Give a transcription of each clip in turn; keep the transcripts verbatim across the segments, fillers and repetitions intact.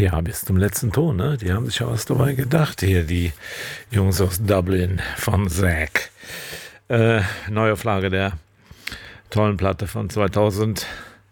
Ja, bis zum letzten Ton, ne? Die haben sich ja was dabei gedacht hier, die Jungs aus Dublin von Zack. Äh, Neuauflage der tollen Platte von zweitausendeins.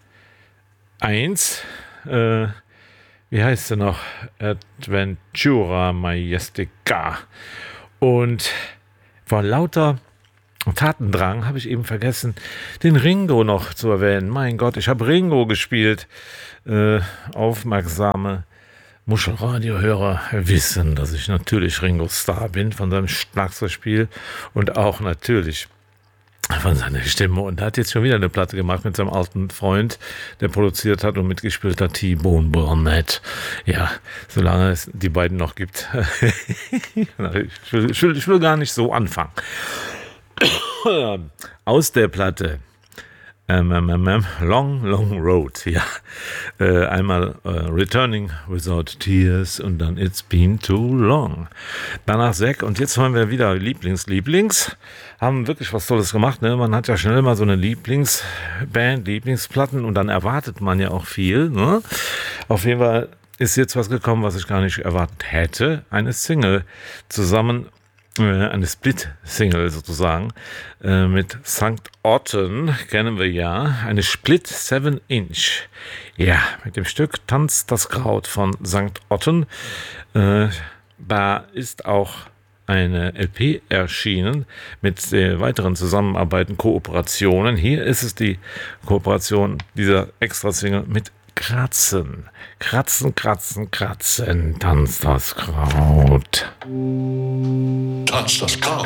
Äh, wie heißt sie noch? Adventura Majestica. Und vor lauter Tatendrang habe ich eben vergessen, den Ringo noch zu erwähnen. Mein Gott, ich habe Ringo gespielt. Äh, aufmerksame Muschelradiohörer wissen, dass ich natürlich Ringo Starr bin von seinem Schlagzeugspiel und auch natürlich von seiner Stimme. Und er hat jetzt schon wieder eine Platte gemacht mit seinem alten Freund, der produziert hat und mitgespielt hat, T-Bone Burnett. Ja, solange es die beiden noch gibt. ich, will, ich, will, ich will gar nicht so anfangen. Aus der Platte ähm, ähm, Long, Long Road, ja. Äh, einmal äh, Returning Without Tears und dann It's Been Too Long. Danach Zack und jetzt haben wir wieder Lieblings, Lieblings. Haben wirklich was Tolles gemacht, ne? Man hat ja schnell mal so eine Lieblingsband, Lieblingsplatten und dann erwartet man ja auch viel, ne? Auf jeden Fall ist jetzt was gekommen, was ich gar nicht erwartet hätte. Eine Single zusammen eine Split-Single sozusagen, äh, mit Sankt Otten, kennen wir ja, eine Split seven inch. Ja, mit dem Stück Tanzt das Kraut von Sankt Otten. Äh, da ist auch eine L P erschienen mit äh, weiteren Zusammenarbeiten, Kooperationen. Hier ist es die Kooperation dieser Extra-Single mit Kratzen. Kratzen, kratzen, kratzen, tanzt das Kraut. Tanzt das Kraut.